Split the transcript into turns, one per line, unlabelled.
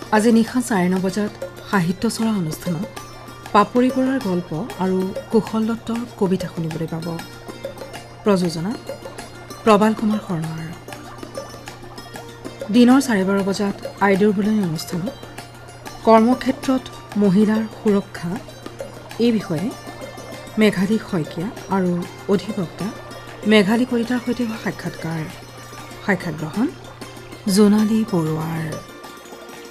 আজি নিশা 9:30 বজাত সাহিত্যচৰা অনুষ্ঠানত পাপৰি বৰুৱাৰ গল্প আৰু কুশল দত্তৰ কবিতা শুনিবলৈ পাব। প্ৰযোজনা প্ৰবাল কুমাৰ শৰ্মাৰ। দিনৰ 12:30 বজাত আইদেউৰ বোলনি অনুষ্ঠানত কৰ্মক্ষেত্ৰত মহিলাৰ সুৰক্ষা এই বিষয়ে মেঘালী শইকীয়া আৰু অধিবক্তা মেঘালী কলিতাৰ সৈতে হোৱা সাক্ষাৎকাৰ। সাক্ষাৎ গ্ৰহণ জোনালী বৰুৱাৰ।